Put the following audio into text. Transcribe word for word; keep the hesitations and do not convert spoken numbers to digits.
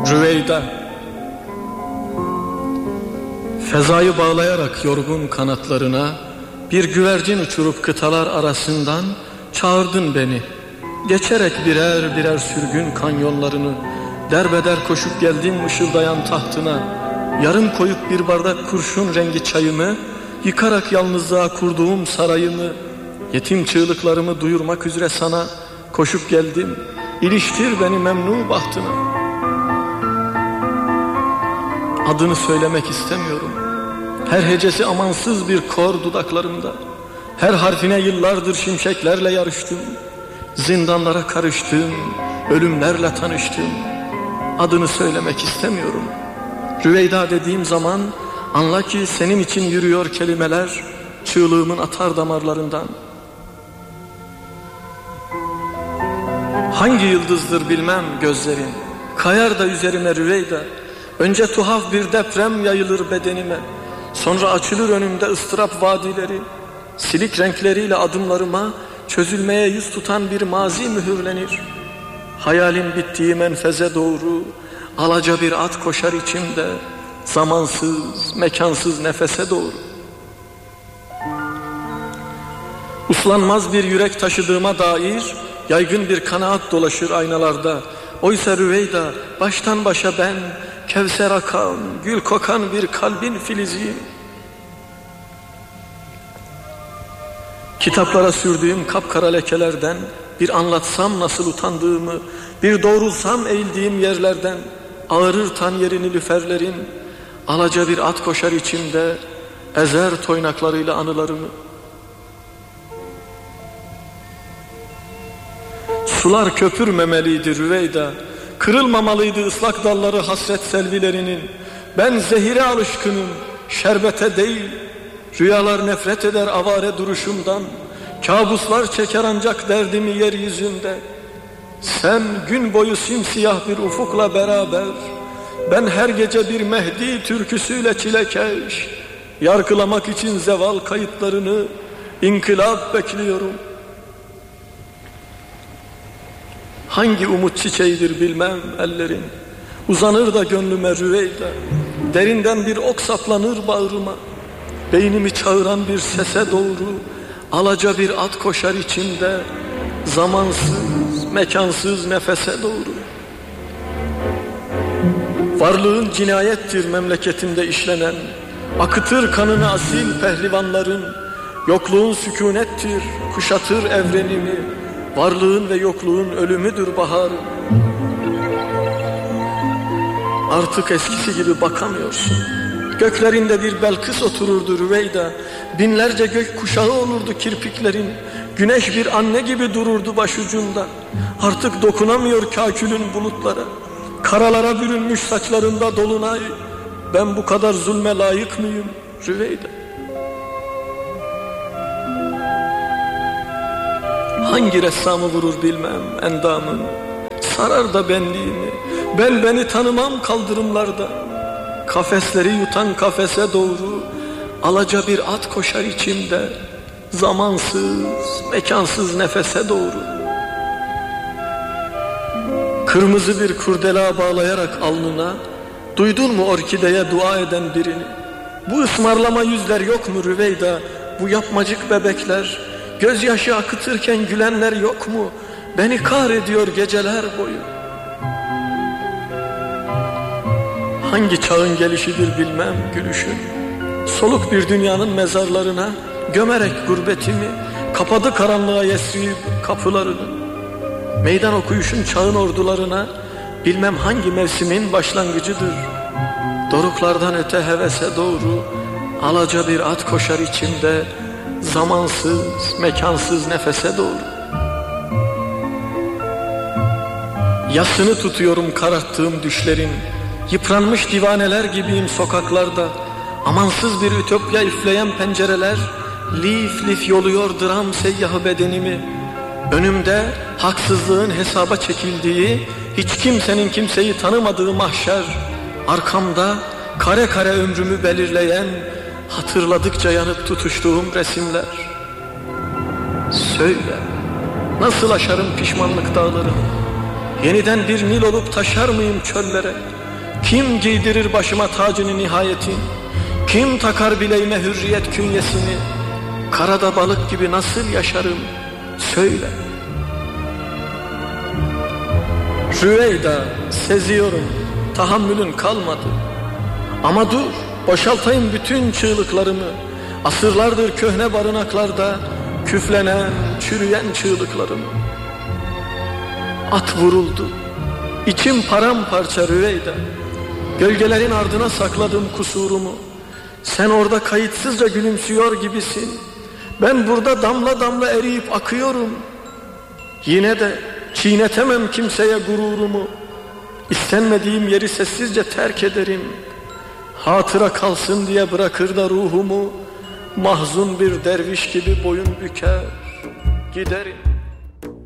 Rüveyda. Fezayı bağlayarak yorgun kanatlarına bir güvercin uçurup kıtalar arasından çağırdın beni. Geçerek birer birer sürgün kanyonlarını derbeder koşup geldim ışıldayan tahtına. Yarım koyup bir bardak kurşun rengi çayımı, yıkarak yalnızlığa kurduğum sarayımı, yetim çığlıklarımı duyurmak üzere sana koşup geldim. İliştir beni memnu bahtına. Adını söylemek istemiyorum. Her hecesi amansız bir kor dudaklarımda. Her harfine yıllardır şimşeklerle yarıştım. Zindanlara karıştım, ölümlerle tanıştım. Adını söylemek istemiyorum. Rüveyda dediğim zaman anla ki senin için yürüyor kelimeler çığlığımın atar damarlarından. Hangi yıldızdır bilmem gözlerin, kayar da üzerime Rüveyda. Önce tuhaf bir deprem yayılır bedenime, sonra açılır önümde ıstırap vadileri. Silik renkleriyle adımlarıma çözülmeye yüz tutan bir mazi mühürlenir. Hayalin bittiği menfeze doğru alaca bir at koşar içimde, zamansız, mekansız nefese doğru. Uslanmaz bir yürek taşıdığıma dair yaygın bir kanaat dolaşır aynalarda. Oysa Rüveyda baştan başa ben, kevser akan, gül kokan bir kalbin filiziyim. Kitaplara sürdüğüm kapkara lekelerden bir anlatsam nasıl utandığımı, bir doğrulsam eğildiğim yerlerden ağırır tan yerini lüferlerin, alaca bir at koşar içimde, ezer toynaklarıyla anılarımı. Sular köpürmemeliydi Rüveyda, kırılmamalıydı ıslak dalları hasret selvilerinin. Ben zehire alışkınım, şerbete değil. Rüyalar nefret eder avare duruşumdan. Kabuslar çeker ancak derdimi yeryüzünde. Sen gün boyu simsiyah bir ufukla beraber, ben her gece bir Mehdi türküsüyle çilekeş, yargılamak için zeval kayıtlarını, inkılap bekliyorum. Hangi umut çiçeğidir bilmem ellerin, uzanır da gönlüme Rüveyda. Derinden bir ok saplanır bağrıma, beynimi çağıran bir sese doğru alaca bir at koşar içimde, zamansız, mekansız nefese doğru. Varlığın cinayettir memleketinde işlenen, akıtır kanını asil pehlivanların. Yokluğun sükunettir, kuşatır evrenimi. Varlığın ve yokluğun ölümüdür baharım. Artık eskisi gibi bakamıyorsun. Göklerinde bir Belkıs otururdu Rüveyda. Binlerce gök kuşağı olurdu kirpiklerin. Güneş bir anne gibi dururdu başucunda. Artık dokunamıyor kâkülün bulutlara. Karalara bürünmüş saçlarında dolunay. Ben bu kadar zulme layık mıyım Rüveyda? Hangi ressamı vurur bilmem endamını, sarar da benliğimi. Ben beni tanımam kaldırımlarda. Kafesleri yutan kafese doğru alaca bir at koşar içimde, zamansız, mekansız nefese doğru. Kırmızı bir kurdela bağlayarak alnına, duydun mu orkideye dua eden birini? Bu ısmarlama yüzler yok mu Rüveyda? Bu yapmacık bebekler, gözyaşı akıtırken gülenler yok mu? Beni kahrediyor geceler boyu. Hangi çağın gelişidir bilmem gülüşün. Soluk bir dünyanın mezarlarına gömerek gurbetimi, kapadı karanlığa Yesrib kapılarını. Meydan okuyuşun çağın ordularına bilmem hangi mevsimin başlangıcıdır. Doruklardan öte hevese doğru alaca bir at koşar içimde, zamansız, mekansız nefese doğru. Yasını tutuyorum kararttığım düşlerin, yıpranmış divaneler gibiyim sokaklarda. Amansız bir ütopya üfleyen pencereler lif lif yoluyor dram seyyahı bedenimi. Önümde haksızlığın hesaba çekildiği, hiç kimsenin kimseyi tanımadığı mahşer. Arkamda kare kare ömrümü belirleyen, hatırladıkça yanıp tutuştuğum resimler. Söyle, nasıl aşarım pişmanlık dağlarını? Yeniden bir Nil olup taşar mıyım çöllere? Kim giydirir başıma tacını nihayetin? Kim takar bileğime hürriyet künyesini? Karada balık gibi nasıl yaşarım? Söyle. Rüveyda, seziyorum, tahammülün kalmadı. Ama dur, boşaltayım bütün çığlıklarımı. Asırlardır köhne barınaklarda küflenen, çürüyen çığlıklarımı. At vuruldu, içim paramparça Rüveyda. Gölgelerin ardına sakladım kusurumu. Sen orada kayıtsızca gülümsüyor gibisin. Ben burada damla damla eriyip akıyorum. Yine de çiğnetemem kimseye gururumu. İstenmediğim yeri sessizce terk ederim. Hatıra kalsın diye bırakır da ruhumu. Mahzun bir derviş gibi boyun büker giderim.